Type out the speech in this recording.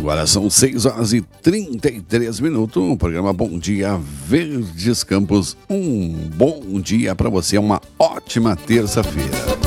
Agora são 6h33. O programa Bom Dia Verdes Campos. Um bom dia para você, uma ótima terça-feira.